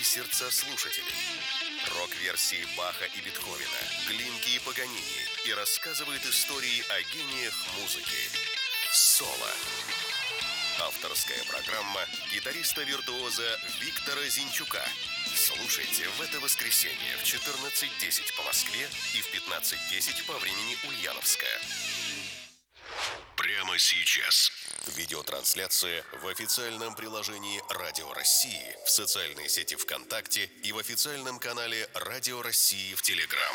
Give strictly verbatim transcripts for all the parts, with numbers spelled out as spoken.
сердца слушателей. Рок-версии Баха и Бетховена, Глинки и Паганини и рассказывает истории о гениях музыки. Соло. Авторская программа гитариста-виртуоза Виктора Зинчука. Слушайте в это воскресенье в четырнадцать десять по Москве и в пятнадцать десять по времени Ульяновская. Прямо сейчас. Видеотрансляция в официальном приложении Радио России, в социальной сети ВКонтакте и в официальном канале Радио России в Телеграм.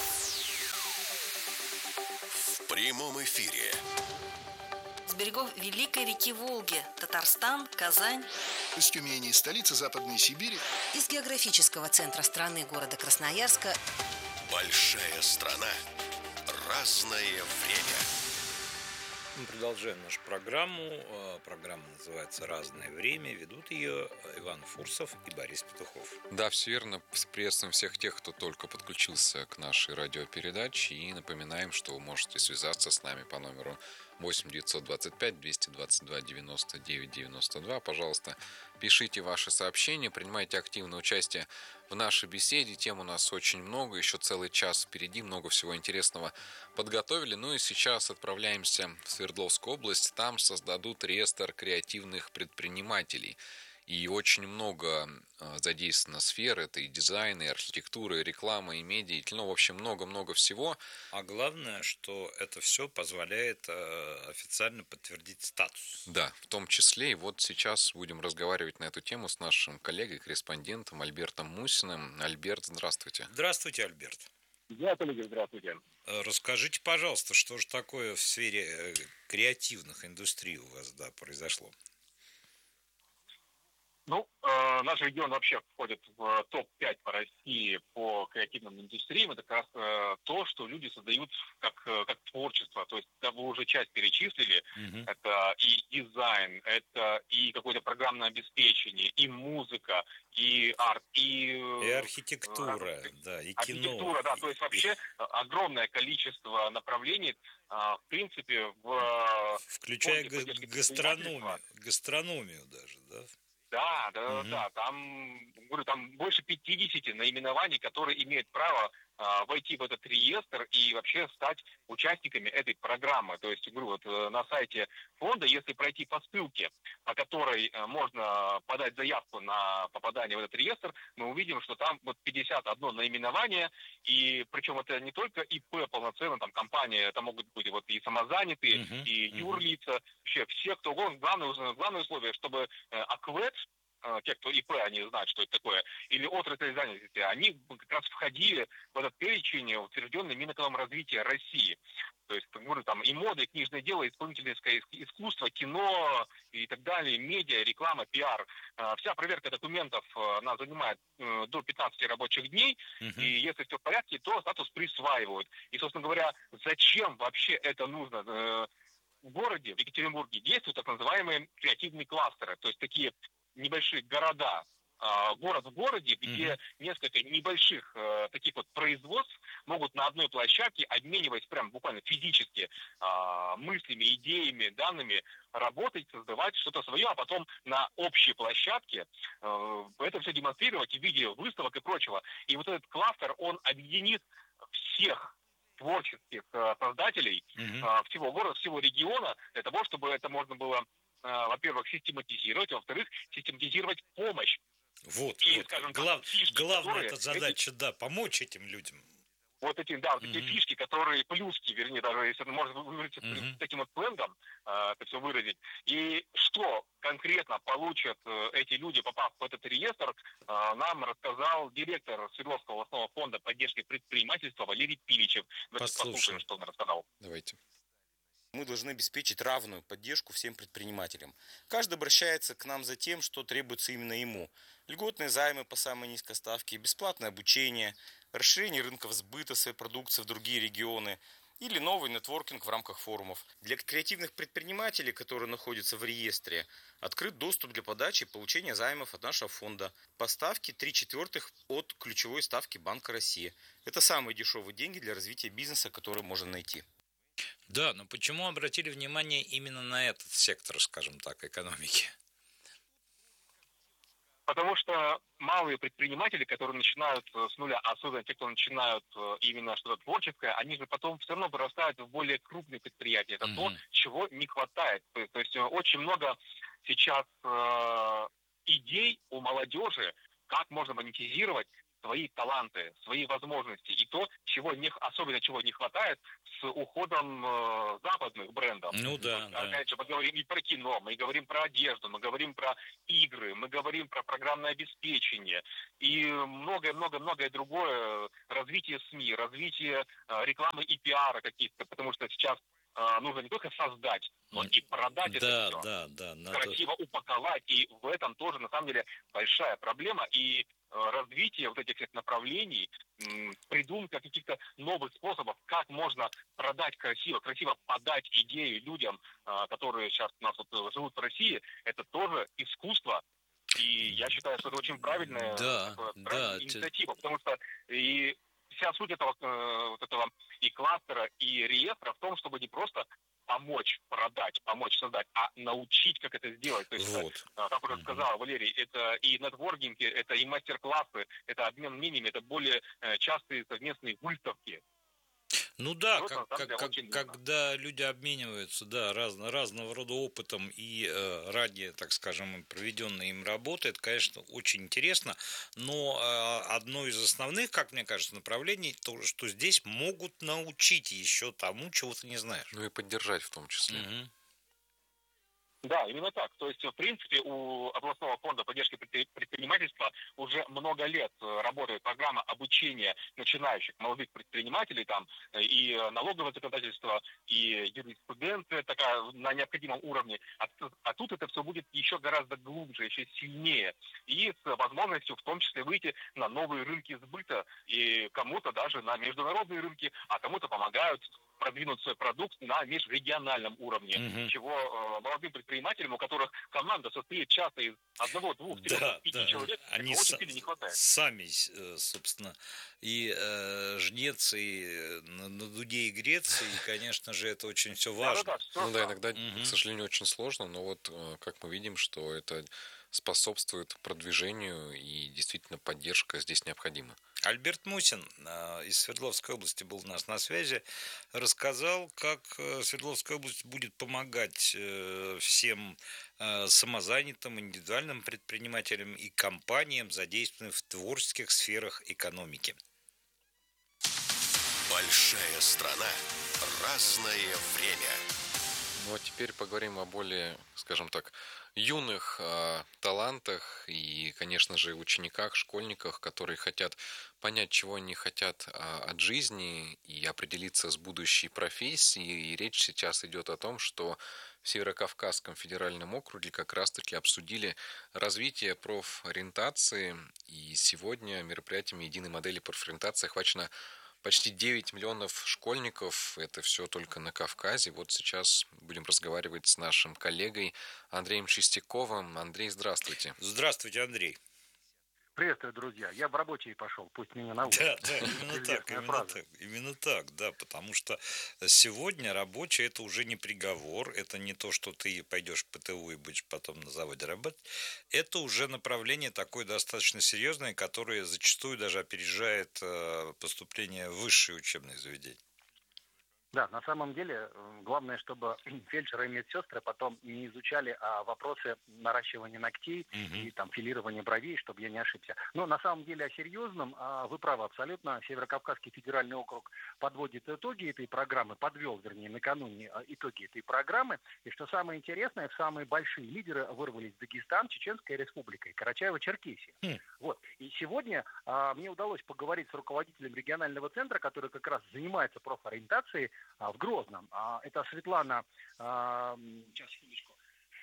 В прямом эфире. С берегов Великой реки Волги, Татарстан, Казань. Из Тюмени, столицы Западной Сибири. Из географического центра страны, города Красноярска. Большая страна. Разное время. Мы продолжаем нашу программу. Программа называется «Разное время». Ведут ее Иван Фурсов и Борис Петухов. Да, все верно. Приветствуем всех тех, кто только подключился к нашей радиопередаче. И напоминаем, что вы можете связаться с нами по номеру восемь девятьсот двадцать пять двести двадцать два девяносто девять девяносто два. Пожалуйста, пишите ваши сообщения, принимайте активное участие в нашей беседе. Тем у нас очень много, еще целый час впереди, много всего интересного подготовили. Ну и сейчас отправляемся в Свердловскую область. Там создадут реестр креативных предпринимателей. И очень много задействовано сфер. Это и дизайн, и архитектура, и реклама, и медиа, ну, в общем, много-много всего. А главное, что это все позволяет официально подтвердить статус. Да, в том числе. И вот сейчас будем разговаривать на эту тему с нашим коллегой, корреспондентом Альбертом Мусиным. Альберт, здравствуйте. Здравствуйте, Альберт. Да, коллеги, здравствуйте. Расскажите, пожалуйста, что же такое в сфере креативных индустрий у вас, да, произошло? Ну, э, наш регион вообще входит в топ пять по России по креативным индустриям. Это как раз э, то, что люди создают как, э, как творчество. То есть, да, вы уже часть перечислили. Mm-hmm. Это и дизайн, это и какое-то программное обеспечение, и музыка, и арт, и... И архитектура, э, да, и кино. Архитектура, да. То есть, вообще огромное количество направлений, э, в принципе, в... Включая га- гастрономию, гастрономию даже, да? Да, да, mm-hmm. да, там, говорю, там больше пятьдесят наименований, которые имеют право а, войти в этот реестр и вообще стать участниками этой программы. То есть, говорю, вот на сайте фонда, если пройти по ссылке, по которой а, можно подать заявку на попадание в этот реестр, мы увидим, что там вот пятьдесят одно наименование, и причем это не только ИП полноценно, там компания, это могут быть вот и самозанятые, mm-hmm. и юрлица, mm-hmm. вообще все, кто угодно. Главное, главное условие, чтобы э, АКВЭД, те, кто ИП, они знают, что это такое, или отрасль занятости, они как раз входили в этот перечень, утвержденный Минэкономразвития России. То есть, говорю, там и мода, и книжное дело, и исполнительное искусство, кино и так далее, медиа, реклама, пиар. Вся проверка документов, она занимает до пятнадцати рабочих дней, uh-huh. и если все в порядке, то статус присваивают. И, собственно говоря, зачем вообще это нужно? В городе, в Екатеринбурге, действуют так называемые креативные кластеры, то есть такие небольшие города, э, город в городе, где mm-hmm. несколько небольших э, таких вот производств могут на одной площадке, обмениваясь прям буквально физически э, мыслями, идеями, данными, работать, создавать что-то свое, а потом на общей площадке э, это все демонстрировать в виде выставок и прочего. И вот этот кластер, он объединит всех творческих э, создателей mm-hmm. э, всего города, всего региона, для того, чтобы это можно было, во-первых, систематизировать, во-вторых, систематизировать помощь. Вот, и, вот. Скажем, Глав... фишки, главная эта задача, эти... да, помочь этим людям. Вот эти, да, вот mm-hmm. эти фишки, которые, плюски, вернее, даже если это можно выразить mm-hmm. таким вот сленгом, э, это все выразить. И что конкретно получат э, эти люди, попав в этот реестр, э, нам рассказал директор Свердловского областного фонда поддержки предпринимательства Валерий Пиличев. Давайте послушаем, что он рассказал. Давайте. Мы должны обеспечить равную поддержку всем предпринимателям. Каждый обращается к нам за тем, что требуется именно ему. Льготные займы по самой низкой ставке, бесплатное обучение, расширение рынков сбыта своей продукции в другие регионы или новый нетворкинг в рамках форумов. Для креативных предпринимателей, которые находятся в реестре, открыт доступ для подачи и получения займов от нашего фонда по ставке три четвертых от ключевой ставки Банка России. Это самые дешевые деньги для развития бизнеса, которые можно найти. Да, но почему обратили внимание именно на этот сектор, скажем так, экономики? Потому что малые предприниматели, которые начинают с нуля, особенно те, кто начинают именно что-то творческое, они же потом все равно вырастают в более крупные предприятия. Это mm-hmm. то, чего не хватает. То есть очень много сейчас э, идей у молодежи, как можно монетизировать свои таланты, свои возможности. И то, чего не, особенно чего не хватает с уходом э, западных брендов. Ну да, вот, да. Опять же, мы говорим и про кино, мы говорим про одежду, мы говорим про игры, мы говорим про программное обеспечение и многое-многое-многое другое. Развитие СМИ, развитие э, рекламы и пиара каких-то, потому что сейчас э, нужно не только создать, но и продать да, это все. Да, да, да. Красиво надо... упаковать. И в этом тоже, на самом деле, большая проблема. И развитие вот этих всех направлений, придумка каких-то новых способов, как можно продать красиво, красиво подать идею людям, которые сейчас у нас вот живут в России, это тоже искусство. И я считаю, что это очень правильная, да, такая, да, правильная да, инициатива, потому что и вся суть этого, вот этого и кластера, и реестра в том, чтобы не просто помочь продать, помочь создать, а научить, как это сделать. То есть, вот. это, как уже сказал Валерий, это и нетворкинги, это и мастер-классы, это обмен мнениями, это более частые совместные выставки. Ну да, вот, как, как, как, когда люди обмениваются, да, разно, разного рода опытом и э, ради, так скажем, проведенной им работы, это, конечно, очень интересно, но э, одно из основных, как мне кажется, направлений, то, что здесь могут научить еще тому, чего ты не знаешь. Ну и поддержать в том числе. Угу. Да, именно так. То есть, в принципе, у областного фонда поддержки предпринимательства уже много лет работает программа обучения начинающих молодых предпринимателей, там и налоговое законодательство, и юриспруденция такая на необходимом уровне. А, а тут это все будет еще гораздо глубже, еще сильнее. И с возможностью в том числе выйти на новые рынки сбыта, и кому-то даже на международные рынки, а кому-то помогают продвинуть свой продукт на межрегиональном уровне, uh-huh. чего э, молодым предпринимателям, у которых команда состоит часто из одного, двух, трех, да, пяти да. человек, они очень сильно не хватает. Сами, собственно, и э, жнец, и на, на дуде и греться, и, конечно же, это очень все важно. Да, да, да, ну да, иногда, uh-huh. к сожалению, очень сложно, но вот, как мы видим, что это способствует продвижению, и действительно поддержка здесь необходима. Альберт Мусин из Свердловской области был у нас на связи, рассказал, как Свердловская область будет помогать всем самозанятым, индивидуальным предпринимателям и компаниям, задействованным в творческих сферах экономики. Большая страна, разное время. Ну а теперь поговорим о более, скажем так, юных э, талантах и, конечно же, учениках, школьниках, которые хотят понять, чего они хотят э, от жизни и определиться с будущей профессией. И речь сейчас идет о том, что в Северокавказском федеральном округе как раз-таки обсудили развитие профориентации. И сегодня мероприятиями единой модели профориентации охвачено почти девять миллионов школьников, это все только на Кавказе. Вот сейчас будем разговаривать с нашим коллегой Андреем Чистяковым. Андрей, здравствуйте. Здравствуйте, Андрей. Приветствую, друзья. Я в рабочий пошел, пусть меня научат. Да, да, именно так, именно так, именно так, да, потому что сегодня рабочий это уже не приговор, это не то, что ты пойдешь в ПТУ и будешь потом на заводе работать, это уже направление такое достаточно серьезное, которое зачастую даже опережает поступление в высшие учебные заведения. Да, на самом деле, главное, чтобы фельдшеры и медсестры потом не изучали а, вопросы наращивания ногтей угу. и там филирования бровей, чтобы я не ошибся. Но на самом деле о серьезном, а, вы правы абсолютно, Северокавказский федеральный округ подводит итоги этой программы, подвел, вернее, накануне итоги этой программы. И что самое интересное, самые большие лидеры вырвались Дагестан, Чеченская республика и Карачаево-Черкесия. Хм. Вот. И сегодня а, мне удалось поговорить с руководителем регионального центра, который как раз занимается профориентацией, в Грозном. Это Светлана сейчас, секундочку,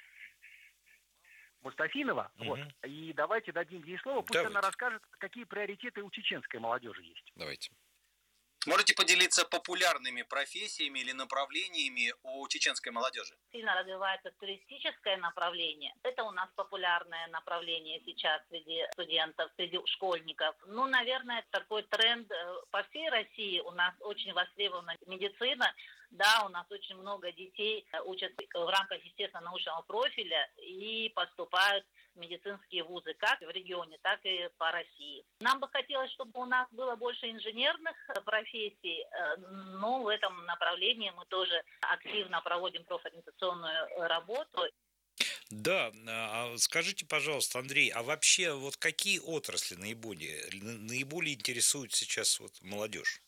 Мустафинова. Угу. Вот. И давайте дадим ей слово. Пусть давайте. Она расскажет, какие приоритеты у чеченской молодежи есть. Давайте. Можете поделиться популярными профессиями или направлениями у чеченской молодежи? Сильно развивается туристическое направление. Это у нас популярное направление сейчас среди студентов, среди школьников. Ну, наверное, такой тренд по всей России. У нас очень востребована медицина. Да, у нас очень много детей учатся в рамках естественно-научного профиля и поступают медицинские вузы как в регионе, так и по России. Нам бы хотелось, чтобы у нас было больше инженерных профессий, но в этом направлении мы тоже активно проводим профориентационную работу. Да, а скажите, пожалуйста, Андрей, а вообще вот какие отрасли наиболее, наиболее интересуют сейчас вот молодежь?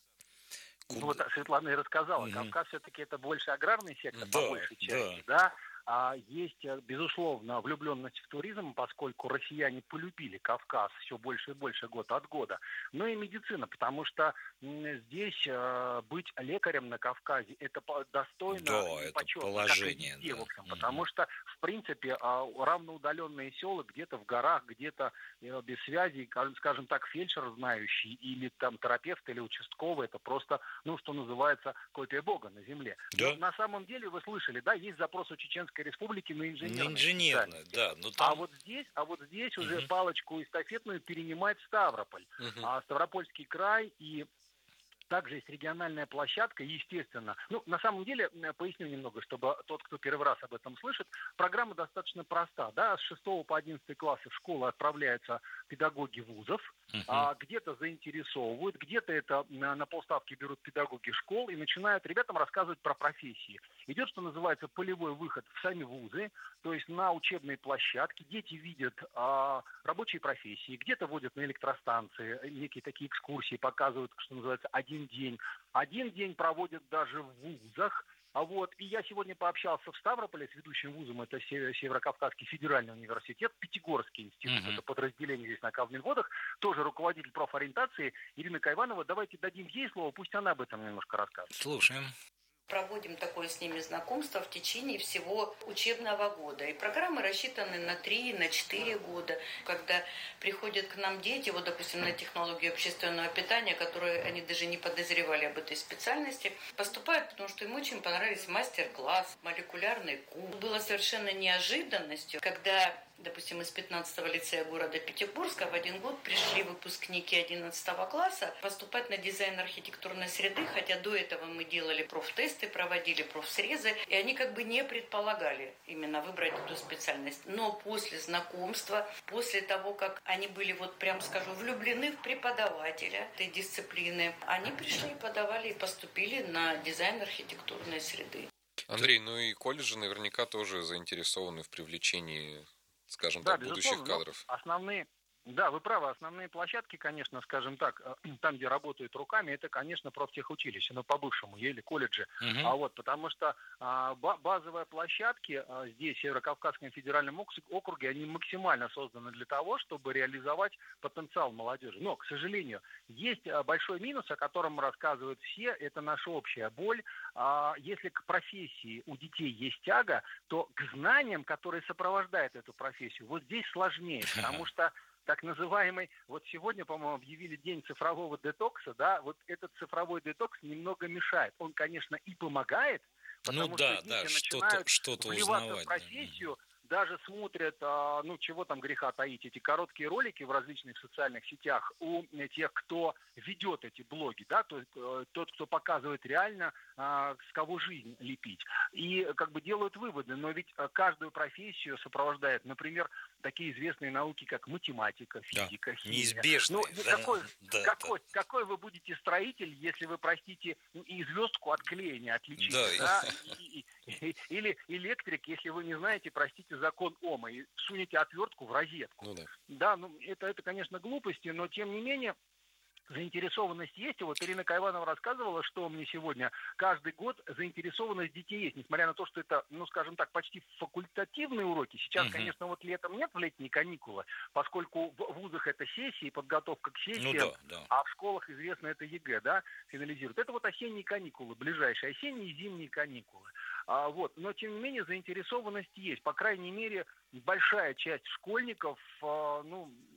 Ну, вот Светлана и рассказала, угу. Кавказ все-таки это больше аграрный сектор, да, по большей части, да. да? А есть, безусловно, влюбленность в туризм, поскольку россияне полюбили Кавказ все больше и больше год от года. Но и медицина, потому что здесь э, быть лекарем на Кавказе это достойно да, и почетно, это положение, как и везде, да. в общем, потому что, в принципе, равноудаленные села где-то в горах, где-то без связи, скажем так, фельдшер знающий или там терапевт или участковый, это просто, ну, что называется, копия Бога на земле. Да? Но на самом деле, вы слышали, да, есть запрос у Чеченской Республики на инженерную. На инженерную, да. Но там... А вот здесь, а вот здесь uh-huh. уже палочку эстафетную перенимает Ставрополь. Uh-huh. А Ставропольский край и также есть региональная площадка, естественно. Ну, на самом деле, поясню немного, чтобы тот, кто первый раз об этом слышит, программа достаточно проста. Да? С шестого по одиннадцатый классы в школу отправляются педагоги вузов, uh-huh. а, где-то заинтересовывают, где-то это на, на полставки берут педагоги школ и начинают ребятам рассказывать про профессии. Идет, что называется, полевой выход в сами вузы, то есть на учебные площадки. Дети видят а, рабочие профессии, где-то водят на электростанции, некие такие экскурсии, показывают, что называется, один день. Один день проводят даже в вузах. А вот, и я сегодня пообщался в Ставрополе с ведущим вузом, это Северокавказский федеральный университет, Пятигорский институт, uh-huh. это подразделение здесь на Кавминводах, тоже руководитель профориентации Ирина Кайванова. Давайте дадим ей слово, пусть она об этом немножко расскажет. Слушаем. Проводим такое с ними знакомство в течение всего учебного года. И программы рассчитаны на три, на четыре года. Когда приходят к нам дети, вот, допустим, на технологию общественного питания, которые они даже не подозревали об этой специальности, поступают, потому что им очень понравился мастер-класс, молекулярный куб. Было совершенно неожиданностью, когда, допустим, из пятнадцатого лицея города Пятигорска в один год пришли выпускники одиннадцатого класса поступать на дизайн архитектурной среды, хотя до этого мы делали профтесты, проводили профсрезы, и они как бы не предполагали именно выбрать эту специальность. Но после знакомства, после того, как они были, вот прям скажу, влюблены в преподавателя этой дисциплины, они пришли и подавали, и поступили на дизайн архитектурной среды. Андрей, ну и колледжи наверняка тоже заинтересованы в привлечении, скажем да, так, будущих кадров. Основные, да, вы правы, основные площадки, конечно, скажем так, там, где работают руками, это, конечно, профтехучилище, но по-бывшему, или колледжи. Uh-huh. А вот, потому что а, базовые площадки а, здесь, в Северокавказском федеральном округе, они максимально созданы для того, чтобы реализовать потенциал молодежи. Но, к сожалению, есть большой минус, о котором рассказывают все, это наша общая боль. А, если к профессии у детей есть тяга, то к знаниям, которые сопровождают эту профессию, вот здесь сложнее, потому что так называемый, вот сегодня, по-моему, объявили день цифрового детокса, да, вот этот цифровой детокс немного мешает. Он, конечно, и помогает, потому ну, что да, дети да, начинают что-то, что-то вливаться узнавать, в профессию, да. даже смотрят, ну, чего там греха таить, эти короткие ролики в различных социальных сетях у тех, кто ведет эти блоги, да, то есть тот, кто показывает реально, с кого жизнь лепить. И как бы делают выводы, но ведь каждую профессию сопровождает, например, такие известные науки, как математика, физика, да, химия. неизбежные. Ну, да, какой, да, какой, да. какой вы будете строитель, если вы, простите, и звездку от клея не отличите, да, да? И, и, и, или электрик, если вы не знаете, простите, закон Ома, и сунете отвертку в розетку. Ну, да. да, ну это, это, конечно, глупости, но тем не менее заинтересованность есть. И вот Ирина Кайванова рассказывала, что мне сегодня каждый год заинтересованность детей есть, несмотря на то, что это, ну, скажем так, почти факультативные уроки. Сейчас, uh-huh. конечно, вот летом нет в летние каникулы, поскольку в вузах это сессии, подготовка к сессиям, ну, да, да. а в школах, известно, это ЕГЭ, да, финализируют. Это вот осенние каникулы, ближайшие осенние и зимние каникулы. А, вот. Но, тем не менее, заинтересованность есть. По крайней мере, большая часть школьников, а, ну,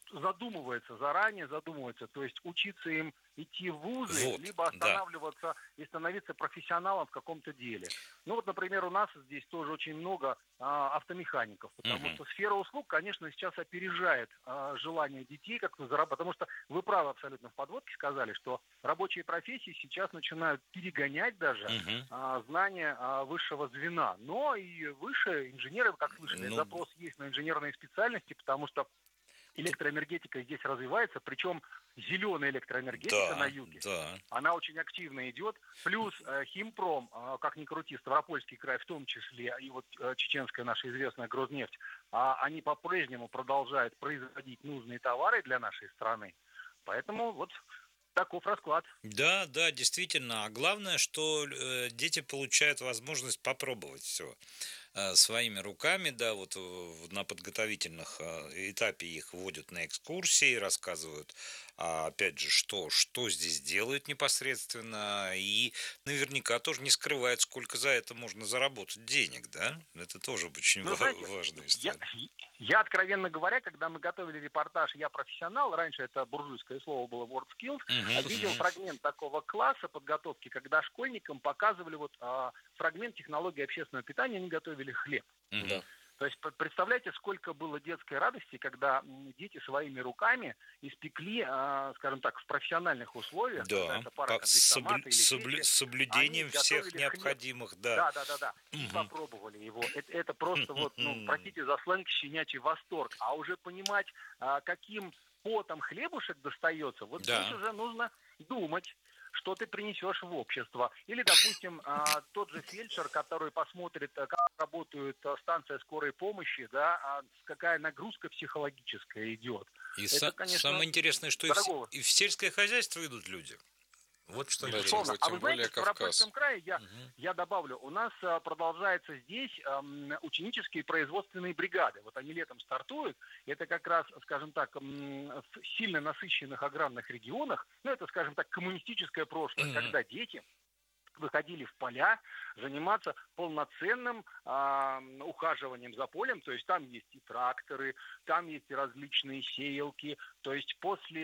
задумывается заранее, задумывается, то есть учиться им идти в вузы, вот, либо останавливаться да. и становиться профессионалом в каком-то деле. Ну вот, например, у нас здесь тоже очень много а, автомехаников, потому uh-huh. что сфера услуг, конечно, сейчас опережает а, желание детей как-то зарабатывать, потому что вы правы абсолютно в подводке сказали, что рабочие профессии сейчас начинают перегонять даже uh-huh. а, знания а, высшего звена, но и выше инженеры, как слышали, ну... запрос есть на инженерные специальности, потому что электроэнергетика здесь развивается, причем зеленая электроэнергетика да, на юге, да. она очень активно идет. Плюс э, Химпром, э, как ни крути, Ставропольский край в том числе, и вот э, чеченская наша известная Грознефть, э, они по-прежнему продолжают производить нужные товары для нашей страны. Поэтому вот таков расклад. Да, да, действительно. А главное, что э, дети получают возможность попробовать все э, своими руками, да, вот э, на подготовительных э, этапе их вводят на экскурсии, рассказывают, а, опять же, что, что здесь делают непосредственно, и наверняка тоже не скрывают, сколько за это можно заработать денег, да? Это тоже очень ну, ва- знаете, важная история. Я, я, откровенно говоря, когда мы готовили репортаж «Я профессионал», раньше это буржуйское слово было WorldSkills, uh-huh, видел uh-huh. фрагмент такого класса подготовки, когда школьникам показывали вот а, фрагмент технологии общественного питания, они готовили хлеб. Uh-huh. То есть представляете, сколько было детской радости, когда дети своими руками испекли, скажем так, в профессиональных условиях, да, это пара с соблю... соблю... соблюдением всех необходимых, хлеб. да. Да, да, да, да. И угу. попробовали его. Это, это просто вот, ну, простите за сленг, щенячий восторг. А уже понимать, каким потом хлебушек достается, вот да. здесь уже нужно думать, что ты принесешь в общество. Или, допустим, тот же фельдшер, который посмотрит, как работает станция скорой помощи, да, какая нагрузка психологическая идет. И Это, са- конечно, самое интересное, что и в, и в сельское хозяйство идут люди. Вот что да, интересно. а вы знаете, в Ставропольском крае, я, угу. я добавлю, у нас а, продолжается здесь а, ученические производственные бригады. Вот они летом стартуют. Это как раз, скажем так, в сильно насыщенных аграрных регионах, ну, это, скажем так, коммунистическое прошлое, угу. когда дети выходили в поля заниматься полноценным э, ухаживанием за полем, то есть там есть и тракторы, там есть и различные сеялки, то есть после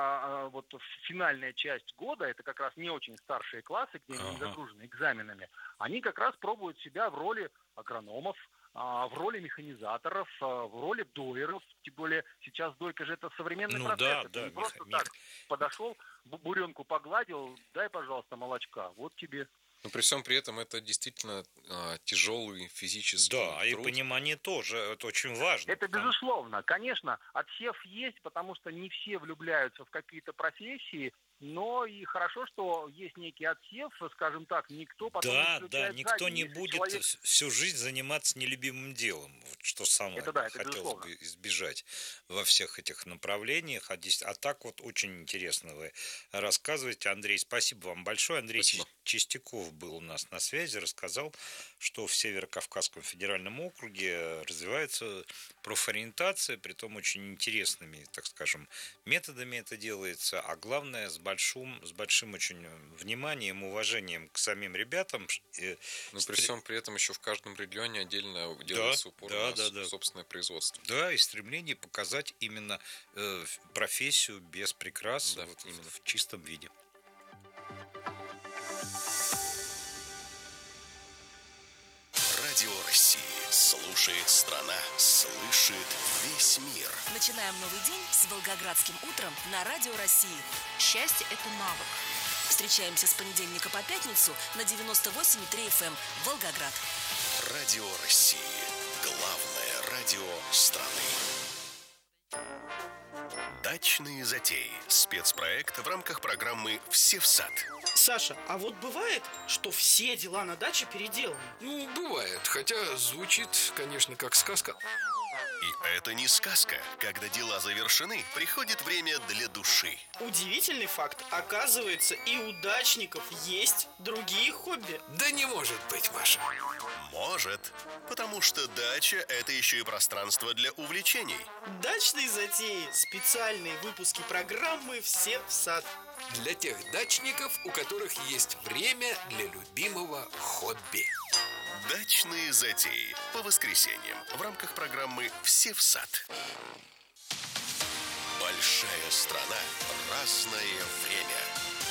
э, вот финальная часть года, это как раз не очень старшие классы, где они загружены экзаменами, они как раз пробуют себя в роли агрономов, в роли механизаторов, в роли доеров, тем более сейчас дойка же это современный ну, процесс, да, это да, не мех... просто мех... так подошел, буренку погладил, дай, пожалуйста, молочка, вот тебе. Но при всем при этом это действительно а, тяжелый физический да, труд. и понимание тоже, это очень важно. Это потому... безусловно, конечно, отсев есть, потому что не все влюбляются в какие-то профессии, но и хорошо, что есть некий отсев, скажем так, никто потом да, не да, никто задний. не Если будет человек... всю жизнь заниматься нелюбимым делом, вот что самое это, да, это хотелось безусловно. бы избежать во всех этих направлениях. А, здесь... а так вот очень интересно вы рассказываете, Андрей, спасибо вам большое. Андрей спасибо. Чистяков был у нас на связи, рассказал, что в Северо-Кавказском федеральном округе развивается профориентация, притом очень интересными, так скажем, методами это делается, а главное с большим, с большим очень вниманием, уважением к самим ребятам. Но при всем при этом еще в каждом регионе отдельно делается да, упор да, на да, да. собственное производство. Да, и стремление показать именно э, профессию без прикрас да, вот, именно в чистом виде. Радио России. Слушает страна, слышит весь мир. Начинаем новый день с Волгоградским утром на Радио России. Счастье – это навык. Встречаемся с понедельника по пятницу на девяносто восемь и три эф эм Волгоград. Радио России. Главное радио страны. Дачные затеи. Спецпроект в рамках программы «Все в сад». Саша, а вот бывает, что все дела на даче переделаны? Ну, бывает, хотя звучит, конечно, как сказка. И это не сказка. Когда дела завершены, приходит время для души. Удивительный факт. Оказывается, и у дачников есть другие хобби. Да не может быть, Маша. Может. Потому что дача – это еще и пространство для увлечений. Дачные затеи. Специальные выпуски программы «Все в сад». Для тех дачников, у которых есть время для любимого хобби. Дачные затеи. По воскресеньям в рамках программы «Все в сад». Большая страна, разное время.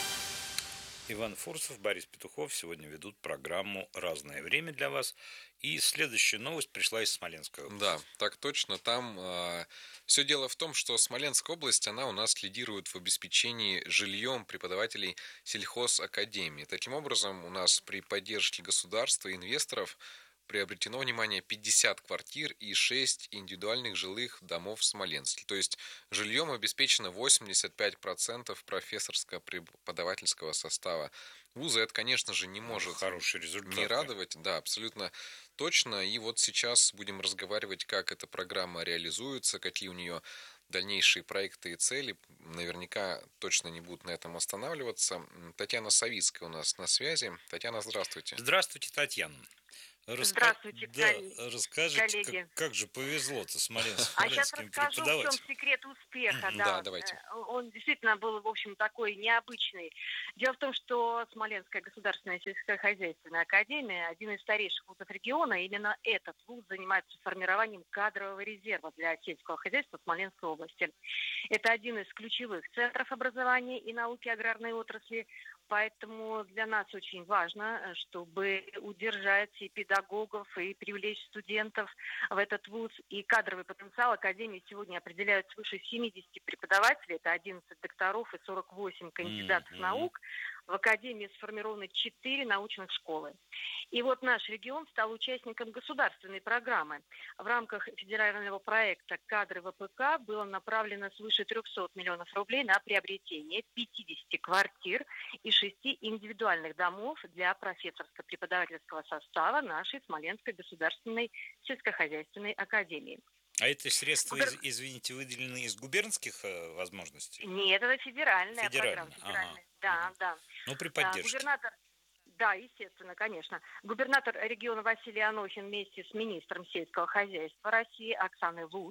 Иван Фурсов, Борис Петухов сегодня ведут программу «Разное время» для вас. И следующая новость пришла из Смоленской области. Да, так точно. Там э, все дело в том, что Смоленская область, она у нас лидирует в обеспечении жильем преподавателей сельхозакадемии. Таким образом, у нас при поддержке государства и инвесторов приобретено, внимание, пятьдесят квартир и шесть индивидуальных жилых домов в Смоленске. То есть жильем обеспечено восемьдесят пять процентов профессорско-преподавательского состава вуза. Это, конечно же, не может Хороший результат, не радовать. Да, абсолютно точно. И вот сейчас будем разговаривать, как эта программа реализуется, какие у нее дальнейшие проекты и цели. Наверняка точно не будут на этом останавливаться. Татьяна Савицкая у нас на связи. Татьяна, здравствуйте. Здравствуйте, Татьяна. Раска... Здравствуйте, да, коллеги. Расскажите, как, как же повезло-то смоленским, а сейчас смоленским расскажу, в чем преподавателям. секрет успеха. Да, Да, давайте. Он действительно был, в общем, такой необычный. Дело в том, что Смоленская государственная сельскохозяйственная академия, один из старейших вузов региона, именно этот вуз занимается формированием кадрового резерва для сельского хозяйства Смоленской области. Это один из ключевых центров образования и науки аграрной отрасли. Поэтому для нас очень важно, чтобы удержать и педагогов, и привлечь студентов в этот вуз. И кадровый потенциал Академии сегодня определяют свыше семидесяти преподавателей. Это одиннадцать докторов и сорок восемь кандидатов mm-hmm. наук. В Академии сформированы четыре научных школы. И вот наш регион стал участником государственной программы. В рамках федерального проекта «Кадры ВПК» было направлено свыше трехсот миллионов рублей на приобретение пятидесяти квартир и шести индивидуальных домов для профессорско-преподавательского состава нашей Смоленской государственной сельскохозяйственной академии. А это средства, Губер... из, извините, выделены из губернских э, возможностей? Нет, это федеральная, федеральная. программа. Федеральная. Ага. Да, ага. да. Ну, при поддержке. Губернатор... Да, естественно, конечно. Губернатор региона Василий Анохин вместе с министром сельского хозяйства России Оксаной Лут,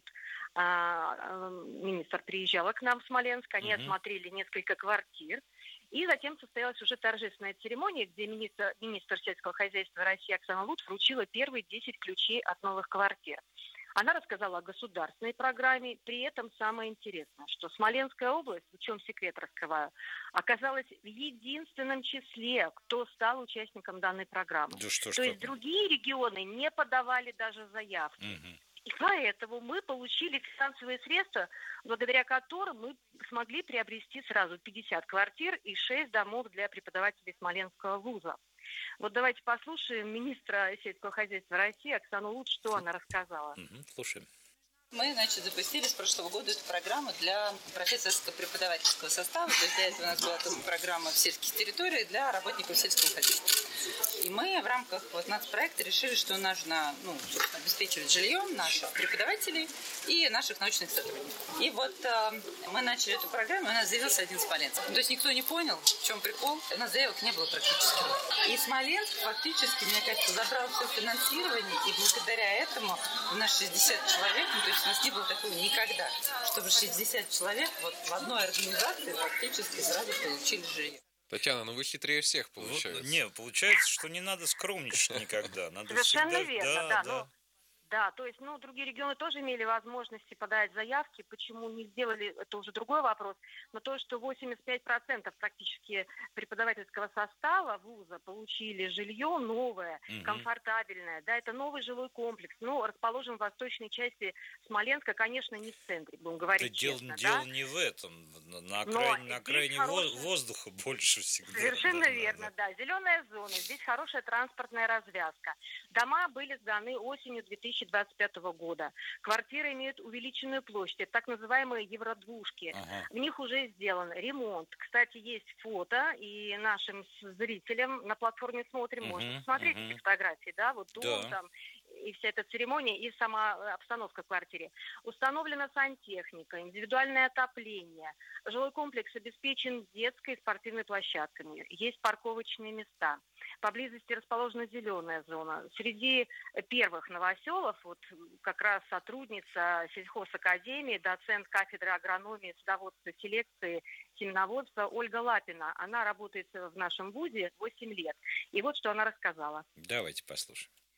министр приезжала к нам в Смоленск, они угу. осмотрели несколько квартир. И затем состоялась уже торжественная церемония, где министр, министр сельского хозяйства России Оксана Лут вручила первые десять ключей от новых квартир. Она рассказала о государственной программе. При этом самое интересное, что Смоленская область, в чем секрет раскрываю, оказалась в единственном числе, кто стал участником данной программы. Да что, То что есть другие регионы не подавали даже заявки. Угу. И поэтому мы получили финансовые средства, благодаря которым мы смогли приобрести сразу пятьдесят квартир и шесть домов для преподавателей Смоленского вуза. Вот давайте послушаем министра сельского хозяйства России Оксану Лут, что она рассказала. Угу, слушаем. Мы, значит, запустили с прошлого года эту программу для профессорско-преподавательского состава. То есть для этого у нас была только программа в сельских территориях для работников сельского хозяйства. И мы в рамках вот нацпроекта решили, что нужно ну, обеспечивать жильем наших преподавателей и наших научных сотрудников. И вот э, мы начали эту программу, и у нас заявился один смоленцев. То есть никто не понял, в чем прикол. У нас заявок не было практически. И Смоленск фактически, мне кажется, забрал все финансирование, и благодаря этому у нас шестьдесят человек, ну, то есть у нас не было такого никогда, чтобы шестьдесят человек вот в одной организации фактически сразу получили жилье. Татьяна, ну вы хитрее всех, получается. Вот, не, получается, что не надо скромничать никогда. Надо Совершенно всегда... верно, да. да. да. Ну, да, то есть, ну, другие регионы тоже имели возможности подать заявки. Почему не сделали, это уже другой вопрос. Но то, что восемьдесят пять процентов практически преподавательского состава вуза получили жилье новое, угу. комфортабельное, да, это новый жилой комплекс. Ну, расположен в восточной части Смоленска, конечно, не в центре, будем говорить да честно. Дело, да? дело не в этом. На окраине, на окраине хороший... воздуха больше всегда. Совершенно да, верно, да. да. Зеленая зона, здесь хорошая транспортная развязка. Дома были сданы осенью две тысячи двадцать пятого года. Квартиры имеют увеличенную площадь, это так называемые евродвушки. Ага. В них уже сделан ремонт. Кстати, есть фото, и нашим зрителям на платформе «Смотрим» uh-huh, можно посмотреть uh-huh. эти фотографии, да, вот дом да. там, и вся эта церемония, и сама обстановка в квартире. Установлена сантехника, индивидуальное отопление. Жилой комплекс обеспечен детской и спортивной площадками. Есть парковочные места. Поблизости расположена зеленая зона. Среди первых новоселов, вот как раз сотрудница сельхозакадемии, доцент кафедры агрономии, садоводства, селекции, семеноводства Ольга Лапина. Она работает в нашем вузе восемь лет. И вот что она рассказала. Давайте послушаем.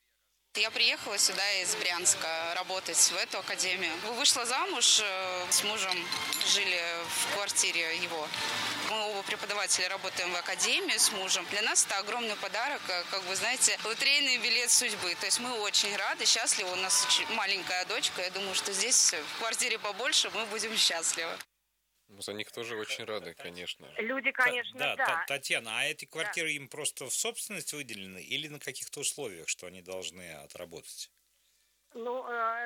Я приехала сюда из Брянска работать в эту академию. Вышла замуж, с мужем жили в квартире его. Мы оба преподаватели работаем в академии с мужем. Для нас это огромный подарок, как вы знаете, лотерейный билет судьбы. То есть мы очень рады, счастливы. У нас маленькая дочка. Я думаю, что здесь в квартире побольше мы будем счастливы. За них тоже очень рады, конечно. Люди, конечно, да. да. Tatьяна, а эти квартиры да. им просто в собственность выделены или на каких-то условиях, что они должны отработать? Ну,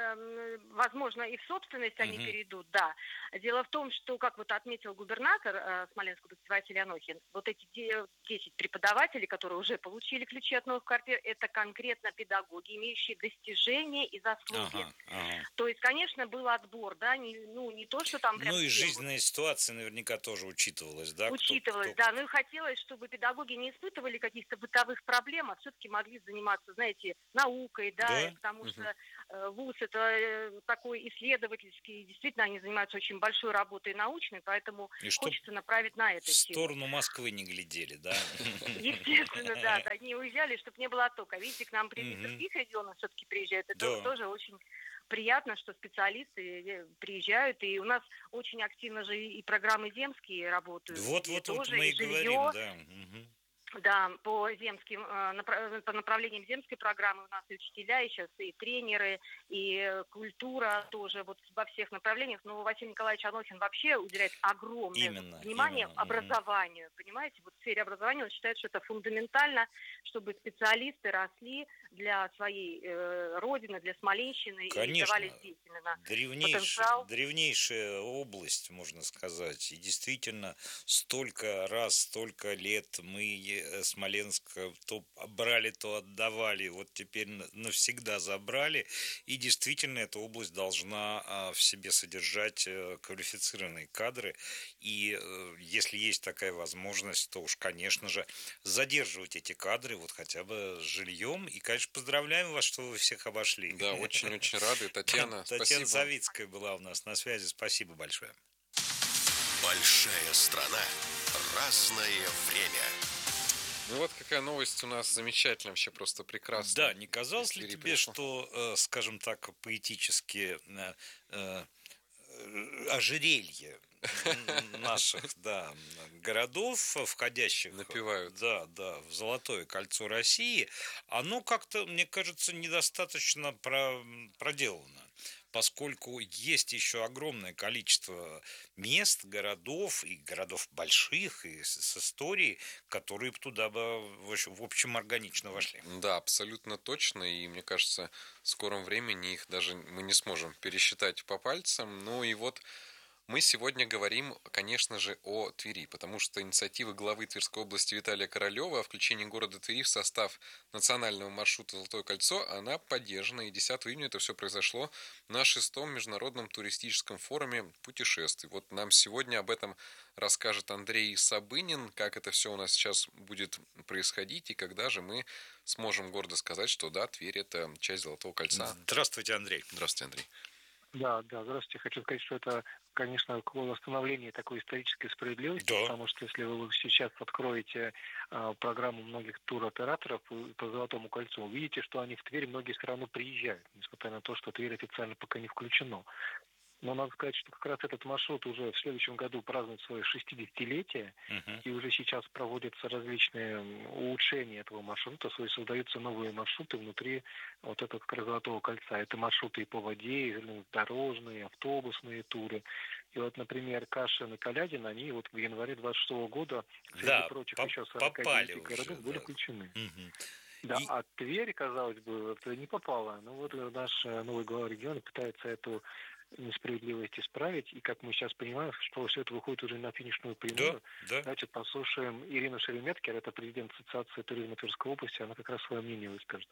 э, возможно, и в собственность они Мгм. перейдут, да. Дело в том, что, как вот отметил губернатор э, Смоленской области Василий Анохин, вот эти де- десять преподавателей, которые уже получили ключи от новых квартир, это конкретно педагоги, имеющие достижения и заслуги. Ага, ага. То есть, конечно, был отбор, да, не, ну, не то, что там прям... Ну и все жизненная ситуация наверняка тоже учитывалась, да? Кто- Учитывалось, кто- да. Ну и хотелось, чтобы педагоги не испытывали каких-то бытовых проблем, а все-таки могли заниматься, знаете, наукой, да, Да? потому Мгм. что э, вуз это э, такой исследовательский, и действительно они занимаются очень большой работой научной, поэтому И чтоб хочется направить на это в сторону Москвы не глядели, да? Естественно, да, да, не уезжали, чтобы не было оттока. Видите, к нам из Мгм. других регионов все-таки приезжают. Это Да. тоже очень приятно, что специалисты э, приезжают. И у нас очень активно же и программы земские работают. Вот, где вот, вот тоже мы и жилье, говорим, да. Мгм. да, по земским, э, напра- по направлениям земской программы у нас и учителя, и сейчас и тренеры, и э, культура тоже вот во всех направлениях. Но Василий Николаевич Анохин вообще уделяет огромное Именно, внимание именно, мгм. образованию. Понимаете, вот в сфере образования он считает, что это фундаментально, чтобы специалисты росли для своей э, родины, для Смоленщины и Конечно. давали здесь именно Древнейшая, потенциал. древнейшая область, можно сказать. И действительно, столько раз, столько лет мы, э, Смоленск, то брали, то отдавали. Вот теперь на- навсегда забрали. И действительно, эта область должна а, в себе содержать э, квалифицированные кадры. И э, если есть такая возможность, то уж, конечно же, задерживать эти кадры, вот хотя бы с жильем. И, конечно, поздравляем вас, что вы всех обошли. Да, очень-очень рады. Татьяна, Татьяна спасибо. Савицкая была у нас на связи. Спасибо большое. Большая страна. Разное время. Ну вот какая новость у нас замечательная, вообще просто прекрасная. Да, не казалось Из ли Твери тебе, пришла. что, э, скажем так, поэтически э, э, ожерелье н- наших, да, городов, входящих, Напевают. да, да, в Золотое кольцо России, оно как-то, мне кажется, недостаточно про- проделано, поскольку есть еще огромное количество мест, городов, и городов больших, и с, с историей, которые б туда бы, в общем, в общем, органично вошли. Да, абсолютно точно. И мне кажется, в скором времени их даже мы не сможем пересчитать по пальцам. Ну и вот мы сегодня говорим, конечно же, о Твери, потому что инициатива главы Тверской области Виталия Королева о включении города Твери в состав национального маршрута «Золотое кольцо», она поддержана. И десятого июня это все произошло на шестом международном туристическом форуме путешествий. Вот нам сегодня об этом расскажет Андрей Сабынин, как это все у нас сейчас будет происходить и когда же мы сможем гордо сказать, что да, Тверь – это часть Золотого кольца. Здравствуйте, Андрей. Здравствуйте, Андрей. Да, да, здравствуйте. Хочу сказать, что это, конечно, к восстановлению такой исторической справедливости, Да. потому что если вы сейчас откроете а, программу многих туроператоров по по Золотому кольцу, увидите, что они в Тверь многие все равно приезжают, несмотря на то, что Тверь официально пока не включено. Но надо сказать, что как раз этот маршрут уже в следующем году празднует свое шестидесятилетие, Мгм. и уже сейчас проводятся различные улучшения этого маршрута, то есть создаются новые маршруты внутри вот этого как раз Золотого кольца. Это маршруты и по воде, и железнодорожные, автобусные туры. И вот, например, Кашин и Калядин, они вот в январе двадцать шестого года среди Да, прочих поп- еще сорока попали девяти уже, городов были да. включены. Мгм. Да, И- а Тверь, казалось бы, это не попала. Но вот наш э, новый глава региона пытается эту несправедливость исправить. И как мы сейчас понимаем, что все это выходит уже на финишную прямую. Да, да. Давайте послушаем Ирину Шереметкер, это президент Ассоциации туризма Тверской области. Она как раз свое мнение выскажет.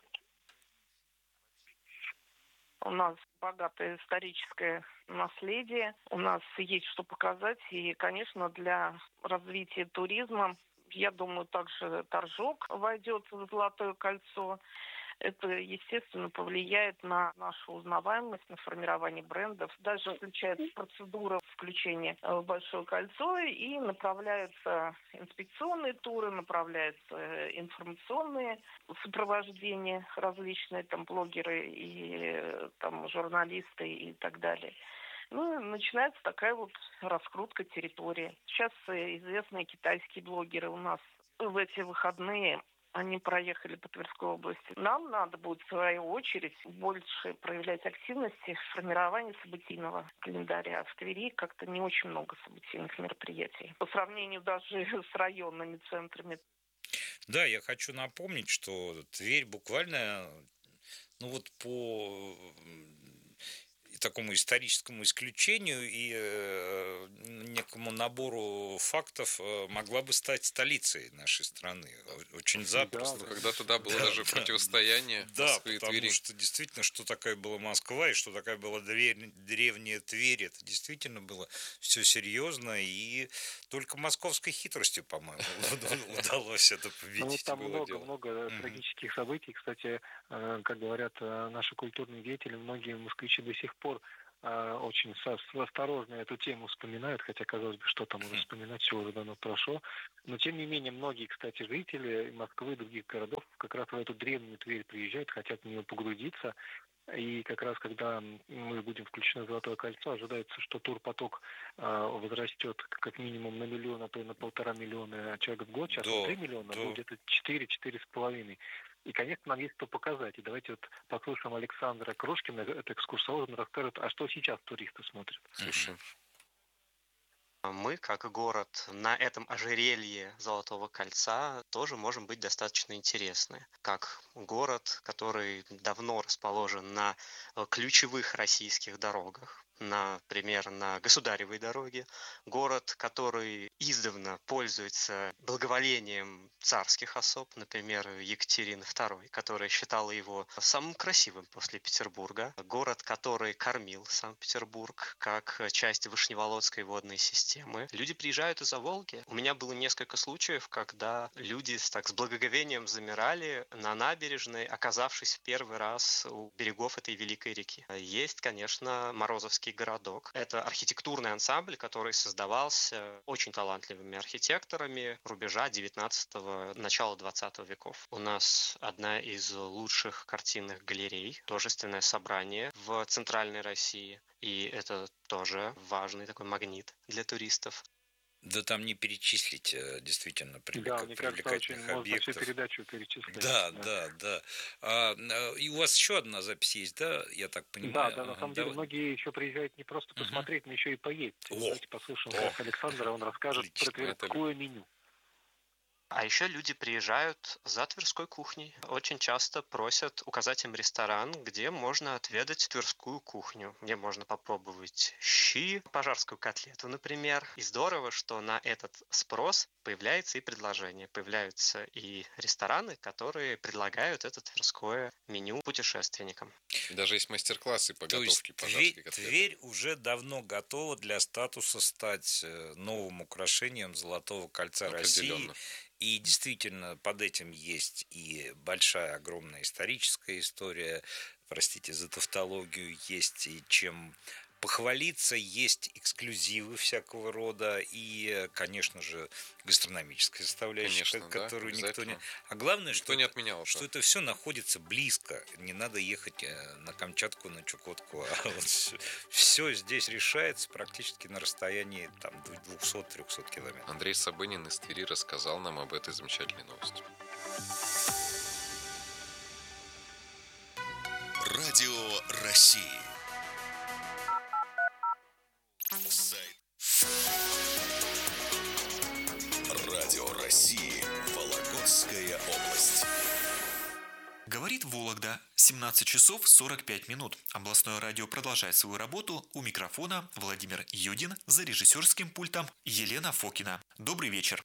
У нас богатое историческое наследие, у нас есть что показать. И, конечно, для развития туризма, я думаю, также Торжок войдет в Золотое кольцо. Это, естественно, повлияет на нашу узнаваемость, на формирование брендов. Дальше включается процедура включения в Большое кольцо, и направляются инспекционные туры, направляются информационные сопровождения, различные там блогеры и там журналисты и так далее. Ну, начинается такая вот раскрутка территории. Сейчас известные китайские блогеры у нас в эти выходные, они проехали по Тверской области. Нам надо будет, в свою очередь, больше проявлять активности в формировании событийного календаря. В Твери как-то не очень много событийных мероприятий. По сравнению даже с районными центрами. Да, я хочу напомнить, что Тверь буквально, ну вот по такому историческому исключению и э, некому набору фактов э, могла бы стать столицей нашей страны. Очень запросто. Да, когда туда было да, даже да, противостояние да, Москвы и потому Твери. что действительно, что такая была Москва и что такая была древняя Тверь, это действительно было все серьезно, и только московской хитростью, по-моему, удалось это победить. Там много-много трагических событий. Кстати, как говорят наши культурные деятели, многие москвичи до сих пор очень осторожно эту тему вспоминают, хотя, казалось бы, что там уже вспоминать, все уже давно прошло. Но, тем не менее, многие, кстати, жители Москвы и других городов как раз в эту древнюю Тверь приезжают, хотят в нее погрузиться. И как раз, когда мы будем включены в Золотое кольцо, ожидается, что турпоток возрастет как минимум на миллион, а то и на полтора миллиона человек в год. Сейчас да, три миллиона, да. Будет где-то четыре-четыре с половиной. И, конечно, нам есть что показать. И давайте вот послушаем Александра Крошкина, это экскурсовод, он расскажет, а что сейчас туристы смотрят. Слушай. Мы, как город, на этом ожерелье Золотого кольца тоже можем быть достаточно интересны. Как город, который давно расположен на ключевых российских дорогах, например, на государевой дороге, город, который издавна пользуется благоволением царских особ, например, Екатерины второй, которая считала его самым красивым после Петербурга, город, который кормил Санкт-Петербург как часть Вышневолодской водной системы. Люди приезжают из-за Волги. У меня было несколько случаев, когда люди так с благоговением замирали на набережной, оказавшись в первый раз у берегов этой великой реки. Есть, конечно, Морозовский городок. Это архитектурный ансамбль, который создавался очень талантливыми архитекторами рубежа девятнадцатого, начала двадцатого веков. У нас одна из лучших картинных галерей, художественное собрание в Центральной России. И это тоже важный такой магнит для туристов. Да там не перечислить действительно привлека... да, мне привлекательных кажется, объектов. Можно всю передачу перечислить. Да, да, да. да. А, и у вас еще одна запись есть, да? Я так понимаю. Да, да, на самом деле многие еще приезжают не просто посмотреть, uh-huh. но еще и поесть. О, Давайте послушаем, как Александр, он расскажет Отлично, про тверское меню. А еще люди приезжают за тверской кухней. Очень часто просят указать им ресторан, где можно отведать тверскую кухню, где можно попробовать щи, пожарскую котлету, например. И здорово, что на этот спрос появляется и предложение. Появляются и рестораны, которые предлагают это тверское меню путешественникам. И даже есть мастер-классы по готовке пожарской котлеты. Тверь уже давно готова для статуса стать новым украшением Золотого кольца России. И действительно, под этим есть и большая, огромная историческая история, простите за тавтологию, есть и чем похвалиться, есть эксклюзивы всякого рода и, конечно же, гастрономическая составляющая, конечно, которую да, никто не... А главное, никто что, не отменял, что это все находится близко, не надо ехать на Камчатку, на Чукотку, а вот все здесь решается практически на расстоянии там двухсот-трехсот километров. Андрей Собынин из Твери рассказал нам об этой замечательной новости. Радио России. Сайт Радио России. Вологодская область. Говорит Вологда. семнадцать часов сорок пять минут. Областное радио продолжает свою работу. У микрофона Владимир Юдин, за режиссерским пультом Елена Фокина. Добрый вечер.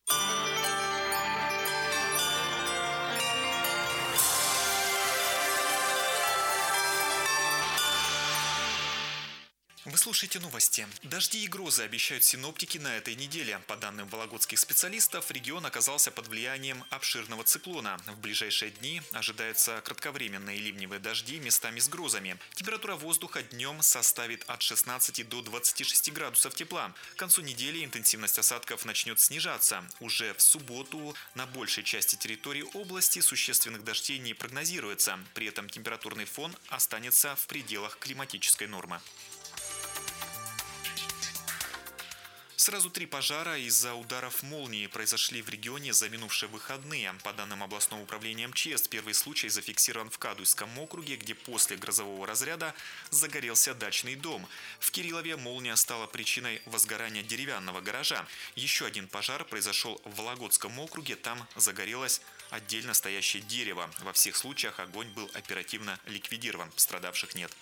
В Вы слушаете новости. Дожди и грозы обещают синоптики на этой неделе. По данным вологодских специалистов, регион оказался под влиянием обширного циклона. В ближайшие дни ожидаются кратковременные ливневые дожди местами с грозами. Температура воздуха днем составит от шестнадцати до двадцати шести градусов тепла. К концу недели интенсивность осадков начнет снижаться. Уже в субботу на большей части территории области существенных дождей не прогнозируется. При этом температурный фон останется в пределах климатической нормы. Сразу три пожара из-за ударов молнии произошли в регионе за минувшие выходные. По данным областного управления МЧС, первый случай зафиксирован в Кадуйском округе, где после грозового разряда загорелся дачный дом. В Кириллове молния стала причиной возгорания деревянного гаража. Еще один пожар произошел в Вологодском округе, там загорелось отдельно стоящее дерево. Во всех случаях огонь был оперативно ликвидирован, пострадавших нет.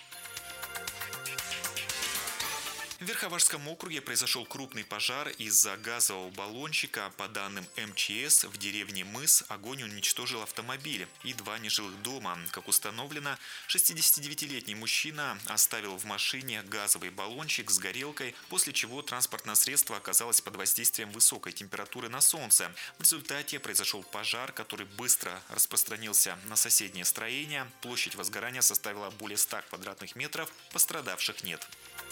В Верховажском округе произошел крупный пожар из-за газового баллончика. По данным МЧС, в деревне Мыс огонь уничтожил автомобиль и два нежилых дома. Как установлено, шестидесятидевятилетний мужчина оставил в машине газовый баллончик с горелкой, после чего транспортное средство оказалось под воздействием высокой температуры на солнце. В результате произошел пожар, который быстро распространился на соседние строения. Площадь возгорания составила более ста квадратных метров, пострадавших нет.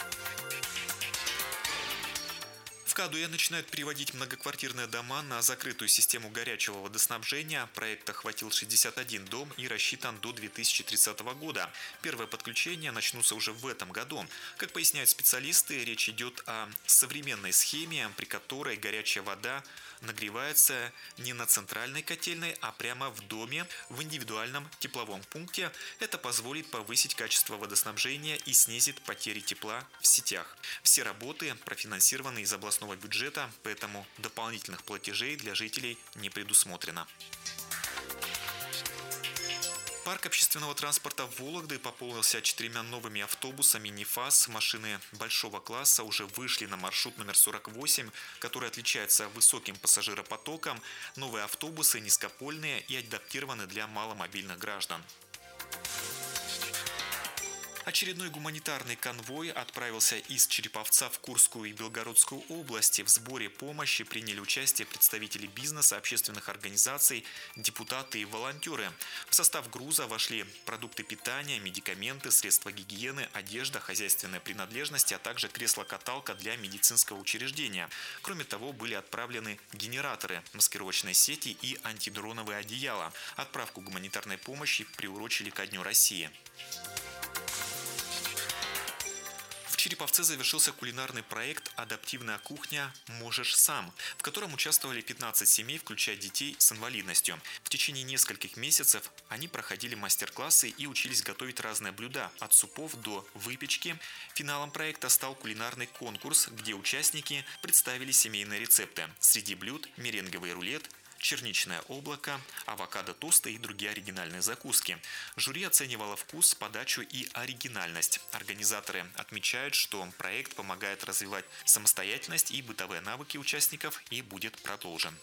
В Кадуе начинают переводить многоквартирные дома на закрытую систему горячего водоснабжения. Проект охватил шестьдесят один дом и рассчитан до две тысячи тридцатого года. Первые подключения начнутся уже в этом году. Как поясняют специалисты, речь идет о современной схеме, при которой горячая вода нагревается не на центральной котельной, а прямо в доме в индивидуальном тепловом пункте. Это позволит повысить качество водоснабжения и снизит потери тепла в сетях. Все работы профинансированы из областного бюджета, поэтому дополнительных платежей для жителей не предусмотрено. Парк общественного транспорта Вологды пополнился четырьмя новыми автобусами «Нефас». Машины большого класса уже вышли на маршрут номер сорок восемь, который отличается высоким пассажиропотоком. Новые автобусы низкопольные и адаптированы для маломобильных граждан. Очередной гуманитарный конвой отправился из Череповца в Курскую и Белгородскую области. В сборе помощи приняли участие представители бизнеса, общественных организаций, депутаты и волонтеры. В состав груза вошли продукты питания, медикаменты, средства гигиены, одежда, хозяйственные принадлежности, а также кресло-каталка для медицинского учреждения. Кроме того, были отправлены генераторы, маскировочные сети и антидроновые одеяла. Отправку гуманитарной помощи приурочили ко Дню России. В Череповце завершился кулинарный проект «Адаптивная кухня. Можешь сам», в котором участвовали пятнадцать семей, включая детей с инвалидностью. В течение нескольких месяцев они проходили мастер-классы и учились готовить разные блюда, от супов до выпечки. Финалом проекта стал кулинарный конкурс, где участники представили семейные рецепты. Среди блюд – меренговый рулет, черничное облако, авокадо-тосты и другие оригинальные закуски. Жюри оценивало вкус, подачу и оригинальность. Организаторы отмечают, что проект помогает развивать самостоятельность и бытовые навыки участников и будет продолжен.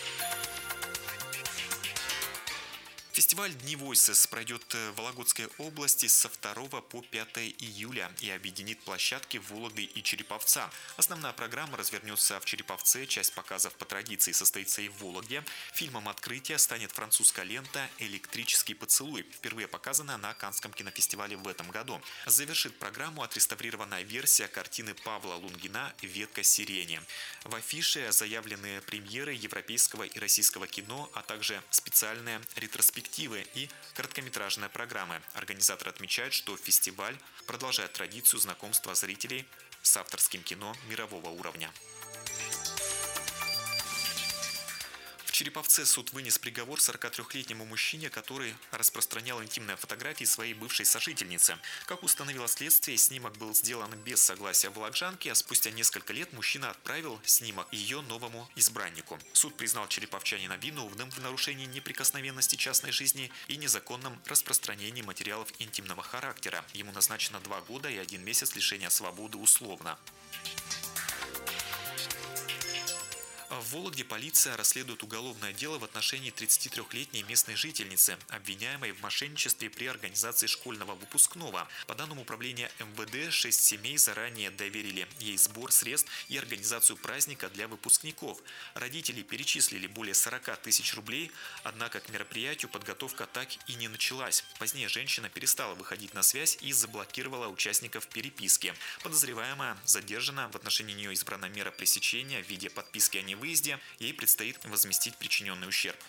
Фестиваль «Дни Voices» пройдет в Вологодской области со второго по пятое июля и объединит площадки Вологды и Череповца. Основная программа развернется в Череповце, часть показов по традиции состоится и в Вологде. Фильмом открытия станет французская лента «Электрический поцелуй», впервые показанная на Каннском кинофестивале в этом году. Завершит программу отреставрированная версия картины Павла Лунгина «Ветка сирени». В афише заявлены премьеры европейского и российского кино, а также специальные ретроспективы и короткометражные программы. Организаторы отмечают, что фестиваль продолжает традицию знакомства зрителей с авторским кино мирового уровня. В Череповце суд вынес приговор сорокатрёхлетнему мужчине, который распространял интимные фотографии своей бывшей сожительницы. Как установило следствие, снимок был сделан без согласия волокжанки, а спустя несколько лет мужчина отправил снимок ее новому избраннику. Суд признал череповчанина виновным в нарушении неприкосновенности частной жизни и незаконном распространении материалов интимного характера. Ему назначено два года и один месяц лишения свободы условно. В Вологде полиция расследует уголовное дело в отношении тридцатитрёхлетней местной жительницы, обвиняемой в мошенничестве при организации школьного выпускного. По данным управления эм вэ дэ, шесть семей заранее доверили ей сбор средств и организацию праздника для выпускников. Родители перечислили более сорока тысяч рублей, однако к мероприятию подготовка так и не началась. Позднее женщина перестала выходить на связь и заблокировала участников переписки. Подозреваемая задержана, в отношении нее избрана мера пресечения в виде подписки о невыезде, ей предстоит возместить причиненный ущерб.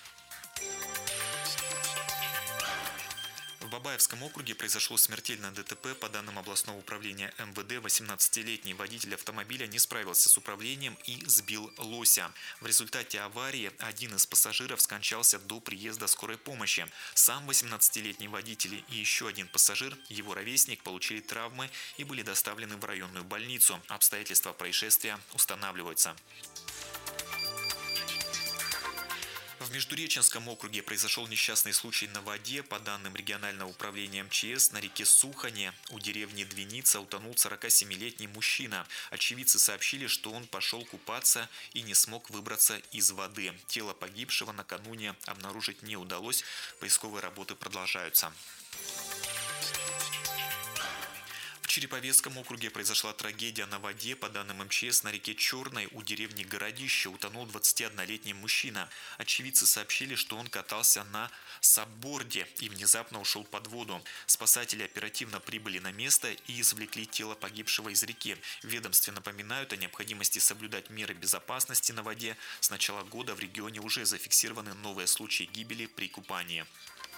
В Бабаевском округе произошло смертельное дэ тэ пэ. По данным областного управления эм вэ дэ, восемнадцатилетний водитель автомобиля не справился с управлением и сбил лося. В результате аварии один из пассажиров скончался до приезда скорой помощи. Сам восемнадцатилетний водитель и еще один пассажир, его ровесник, получили травмы и были доставлены в районную больницу. Обстоятельства происшествия устанавливаются. В Междуреченском округе произошел несчастный случай на воде. По данным регионального управления эм че эс, на реке Сухане у деревни Двиница утонул сорокасемилетний мужчина. Очевидцы сообщили, что он пошел купаться и не смог выбраться из воды. Тело погибшего накануне обнаружить не удалось. Поисковые работы продолжаются. В Череповецком округе произошла трагедия на воде. По данным эм че эс, на реке Черной у деревни Городище утонул двадцатиоднолетний мужчина. Очевидцы сообщили, что он катался на сабборде и внезапно ушел под воду. Спасатели оперативно прибыли на место и извлекли тело погибшего из реки. В ведомстве напоминают о необходимости соблюдать меры безопасности на воде. С начала года в регионе уже зафиксированы новые случаи гибели при купании.